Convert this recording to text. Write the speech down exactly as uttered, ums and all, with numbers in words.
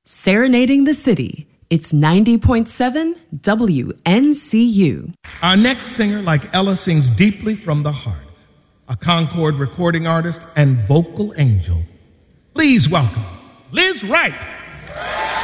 Serenading the city. It's ninety point seven W N C U. Our next singer, like Ella, sings deeply from the heart. A Concord recording artist and vocal angel. Please welcome Liz Wright.